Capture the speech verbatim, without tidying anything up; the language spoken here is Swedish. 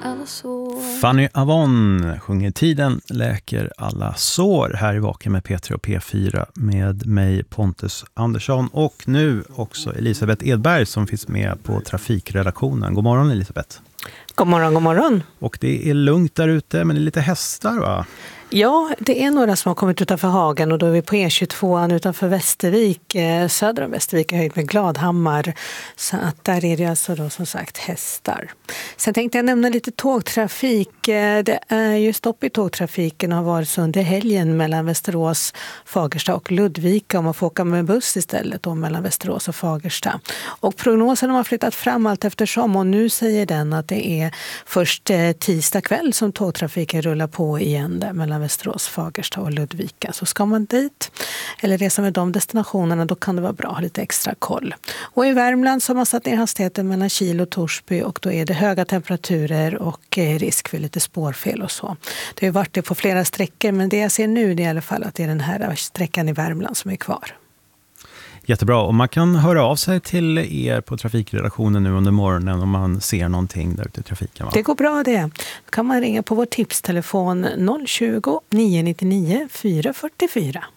alla sår. Fanny Avon sjunger Tiden läker alla sår här i Vaken med P tre och P fyra med mig Pontus Andersson och nu också Elisabeth Edberg som finns med på trafikredaktionen. God morgon Elisabeth. God morgon, god morgon. Och det är lugnt där ute men det är lite hästar va? Ja, det är några som har kommit utanför Hagen och då är vi på E tjugotvå utanför Västervik, eh, söder om Västervik är höjt med Gladhammar. Så att där är det alltså då som sagt hästar. Sen tänkte jag nämna lite tågtrafik. Eh, det är ju stopp i tågtrafiken och har varit så under helgen mellan Västerås, Fagersta och Ludvika. Och man får åka med buss istället då mellan Västerås och Fagersta. Och prognosen har flyttat fram allt eftersom och nu säger den att det är först eh, tisdag kväll som tågtrafiken rullar på igen där mellan Västerås, Fagersta och Ludvika. Så ska man dit eller resa med de destinationerna då kan det vara bra att ha lite extra koll. Och i Värmland så har man satt ner hastigheten mellan Kil och Torsby och då är det höga temperaturer och risk för lite spårfel och så. Det har ju varit det på flera sträckor men det jag ser nu är i alla fall att det är den här sträckan i Värmland som är kvar. Jättebra, och man kan höra av sig till er på trafikredaktionen nu under morgonen om man ser någonting där ute i trafiken va? Det går bra det. Då kan man ringa på vår tipstelefon noll tjugo, nio nio nio, fyra fyra fyra.